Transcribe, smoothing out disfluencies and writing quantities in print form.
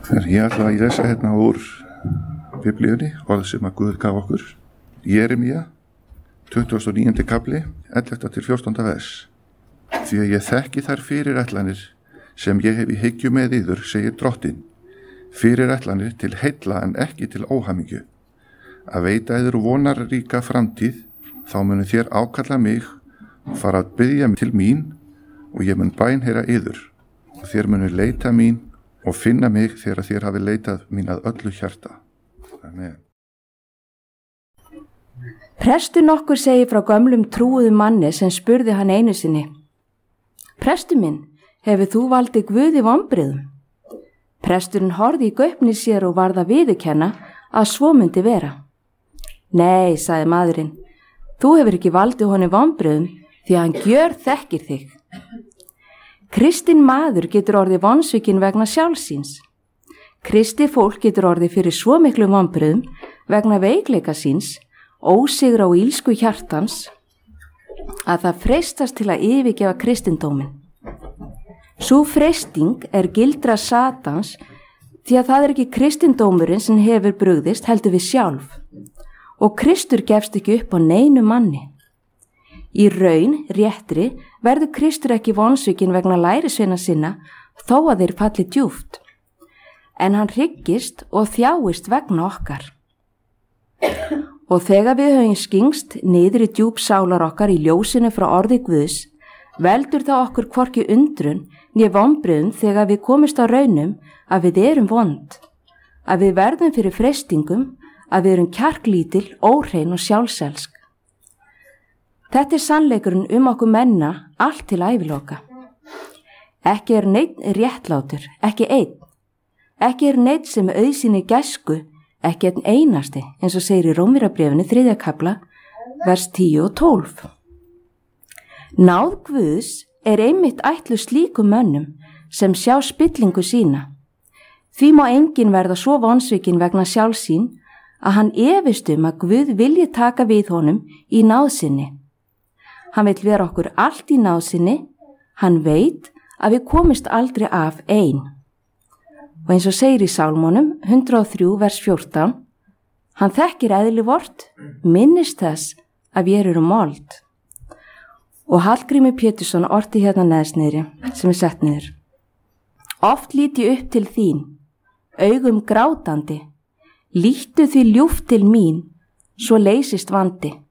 Ég ætla að lesa hérna úr Biblíunni, orð sem að Guð gaf okkur. Jeremía, 29. kapli, 11. til 14. vers. Því að ég þekki þær fyrirætlanir sem ég hef í hyggju með yður, segir Drottinn. Fyrirætlanir til heilla en ekki til óhamingju. Að veita yður vonarríka framtíð, þá munu þér ákalla mig og fara að biðja til mín og ég mun bænheyra yður. Og þér munu leita mín og finna mig þegar þér hafi leitað mín að öllu hjarta. Amen. Prestur nokkur segir frá gömlum trúuðum manni sem spurði hann einu sinni: Prestur minn, hefur þú valdið Guði vonbrigðum? Presturinn horfði í gaupnir sér og varð að viðurkenna að svo myndi vera. Nei, sagði maðurinn, þú hefur ekki valdið honum vonbrigðum því að hann gjörþekkir þig. Kristinn maður getur orðið vonsvikinn vegna sjálfsíns. Kristið fólk getur orðið fyrir svo miklu vonbrigðum vegna veikleika síns, ósigra og ílsku hjartans, að það freistast til að yfirgefa kristindóminn. Sú freisting gildra Satans því að það ekki kristindómurinn sem hefur brugðist heldur við sjálf. Og Kristur gefst ekki upp á neinu manni. Í raun, réttri, verður Kristur ekki vonsvikinn vegna lærisveina sinna þó að þeir falli djúpt. En hann hryggist og þjáist vegna okkar. Og þegar við höfum skingst niður í djúp sálar okkar í ljósinu frá orði Guðs, veldur það okkur hvorki undrun né vonbrigðum þegar við komumst á raunum að við erum vond, að við verðum fyrir freistingum, að við erum kjarklítil, óhrein og sjálfselsk. Þetta sannleikurinn okkur menna allt til æviloka. Ekki neinn réttlátur, ekki einn. Ekki neinn sem auðsýnir gæsku, ekki einn einasti, eins og segir í Rómverjabréfinu 3. kapla, vers 10 og 12. Náð Guðs einmitt ætlu slíkum mönnum sem sjá spillingu sína. Því má enginn verða svo vonsvikinn vegna sjálfsín að hann efist að Guð vilji taka við honum í náðsinni. Hann vill vera okkur allt í náðsinni, hann veit að við komist aldrei af ein. Og eins og segir í Sálmónum 103 vers 14, hann þekkir eðli vort, minnist þess að við erum mold. Og Hallgrímur Pétursson orti hérna neðst niðri, sem sett niður. Oft lít ég upp til þín, augum grátandi, líttu því ljúft til mín, svo leysist vandi.